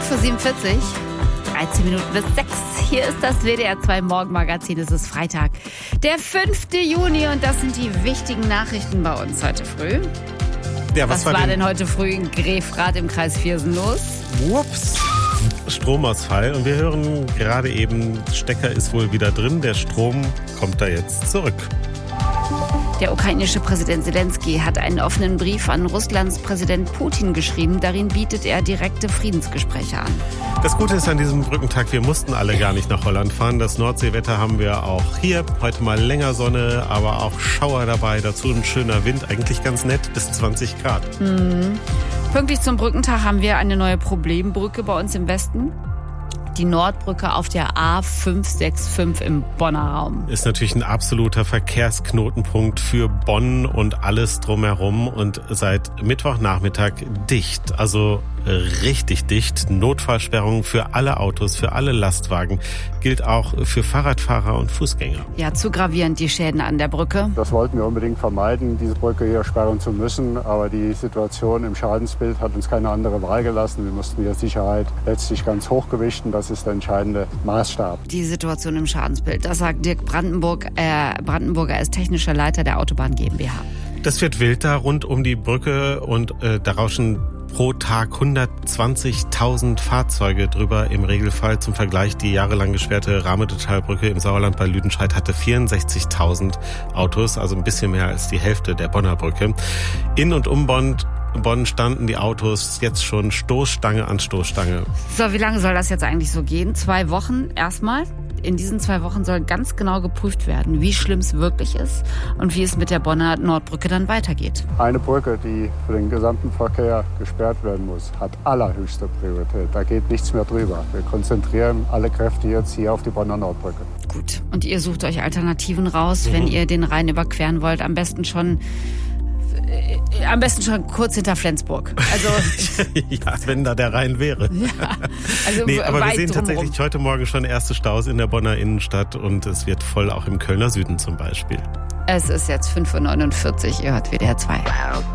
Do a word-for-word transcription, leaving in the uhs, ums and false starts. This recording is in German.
fünf Uhr siebenundvierzig. dreizehn Minuten bis sechs. Hier ist das W D R zwei Morgenmagazin. Es ist Freitag, der fünfte Juni und das sind die wichtigen Nachrichten bei uns heute früh. Ja, was, was war, war denn heute früh in Grefrath im Kreis Viersen los? Ups. Stromausfall und wir hören gerade eben, Stecker ist wohl wieder drin, der Strom kommt da jetzt zurück. Der ukrainische Präsident Zelensky hat einen offenen Brief an Russlands Präsident Putin geschrieben. Darin bietet er direkte Friedensgespräche an. Das Gute ist an diesem Brückentag, wir mussten alle gar nicht nach Holland fahren. Das Nordseewetter haben wir auch hier. Heute mal länger Sonne, aber auch Schauer dabei. Dazu ein schöner Wind, eigentlich ganz nett, bis zwanzig Grad. Mhm. Pünktlich zum Brückentag haben wir eine neue Problembrücke bei uns im Westen. Die Nordbrücke auf der A fünf sechs fünf im Bonner Raum. Ist natürlich ein absoluter Verkehrsknotenpunkt für Bonn und alles drumherum und seit Mittwochnachmittag dicht, also richtig dicht. Notfallsperrung für alle Autos, für alle Lastwagen, gilt auch für Fahrradfahrer und Fußgänger. Ja, zu gravierend die Schäden an der Brücke. Das wollten wir unbedingt vermeiden, diese Brücke hier sperren zu müssen, aber die Situation im Schadensbild hat uns keine andere Wahl gelassen. Wir mussten die Sicherheit letztlich ganz hochgewichten. Das ist der entscheidende Maßstab. Die Situation im Schadensbild, das sagt Dirk Brandenburg. Äh, Brandenburger er ist technischer Leiter der Autobahn GmbH. Das wird wild da rund um die Brücke und äh, da rauschen pro Tag hundertzwanzigtausend Fahrzeuge drüber im Regelfall. Zum Vergleich, die jahrelang gesperrte Rahmedetalbrücke im Sauerland bei Lüdenscheid hatte vierundsechzigtausend Autos, also ein bisschen mehr als die Hälfte der Bonner Brücke. In und um Bonn Bonn standen die Autos jetzt schon Stoßstange an Stoßstange. So, wie lange soll das jetzt eigentlich so gehen? Zwei Wochen erstmal. In diesen zwei Wochen soll ganz genau geprüft werden, wie schlimm es wirklich ist und wie es mit der Bonner Nordbrücke dann weitergeht. Eine Brücke, die für den gesamten Verkehr gesperrt werden muss, hat allerhöchste Priorität. Da geht nichts mehr drüber. Wir konzentrieren alle Kräfte jetzt hier auf die Bonner Nordbrücke. Gut. Und ihr sucht euch Alternativen raus, mhm. wenn ihr den Rhein überqueren wollt. Am besten schon... Am besten schon kurz hinter Flensburg. Also ja, wenn da der Rhein wäre. Ja, also nee, aber wir sehen drumrum. tatsächlich heute Morgen schon erste Staus in der Bonner Innenstadt und es wird voll auch im Kölner Süden zum Beispiel. Es ist jetzt fünf Uhr neunundvierzig, ihr hört W D R zwei.